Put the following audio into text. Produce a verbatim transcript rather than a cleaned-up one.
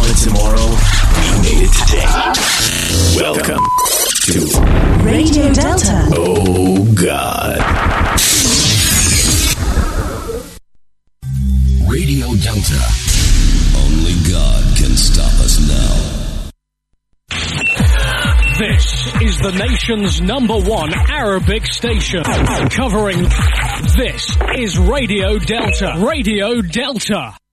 wanted tomorrow, we made it today. Welcome to Radio Delta. Oh, God. Radio Delta. Only God can stop us now. This is the nation's number one Arabic station. Covering This is Radio Delta. Radio Delta.